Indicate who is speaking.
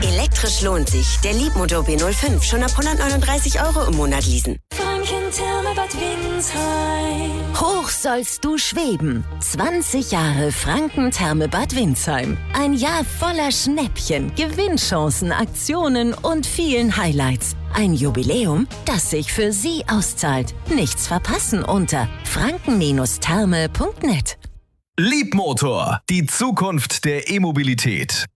Speaker 1: Elektrisch lohnt sich. Der Leapmotor B05 schon ab 139 € im Monat leasen.
Speaker 2: Franken-Therme Bad Windsheim.
Speaker 3: Hoch sollst du schweben. 20 Jahre Franken-Therme Bad Windsheim. Ein Jahr voller Schnäppchen, Gewinnchancen, Aktionen und vielen Highlights. Ein Jubiläum, das sich für Sie auszahlt. Nichts verpassen unter franken-therme.net.
Speaker 4: Leapmotor, die Zukunft der E-Mobilität.